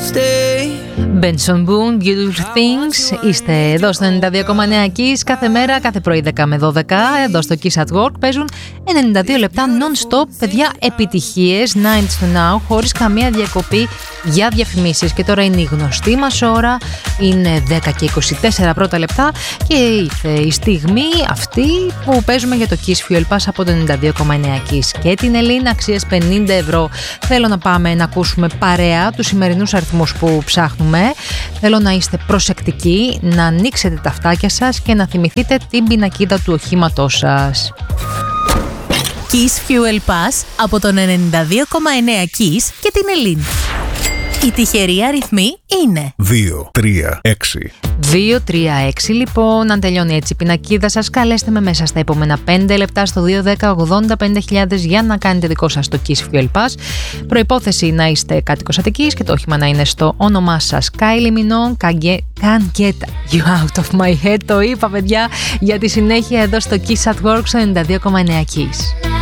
Benson Boone, Beautiful Things. Είστε εδώ στο 92,9 Kiss. Κάθε μέρα, κάθε πρωί 10 με 12. Εδώ στο Kiss at Work παίζουν 92 λεπτά non-stop, παιδιά, επιτυχίες 90s to now, χωρίς καμία διακοπή για διαφημίσεις. Και τώρα είναι η γνωστή μας ώρα. Είναι 10 και 24 πρώτα λεπτά. Και ήρθε η στιγμή αυτή που παίζουμε για το Kiss Fuel Pass από το 92,9 Kiss και την Ελλήνα, αξίας 50 ευρώ. Θέλω να πάμε να ακούσουμε παρέα τους σημερινούς αριθμούς που ψάχνουμε. Θέλω να είστε προσεκτικοί, να ανοίξετε τα αυτάκια σας και να θυμηθείτε την πινακίδα του οχήματός σας. Kiss Fuel Pass από τον 92,9 Kiss και την Ελλήνη. Οι τυχεροί αριθμοί είναι 236. 236 λοιπόν. Αν τελειώνει έτσι η πινακίδα σας, καλέστε με μέσα στα επόμενα 5 λεπτά στο 210-80-5000 για να κάνετε δικό σας το Kiss Fuel Pass. Προϋπόθεση να είστε κάτοικος Αττικής και το όχημα να είναι στο όνομά σας. Kylie Minogue, Can't Get You Out of My Head. Το είπα, παιδιά, για τη συνέχεια εδώ στο Kiss at Work στο 92,9 Kiss.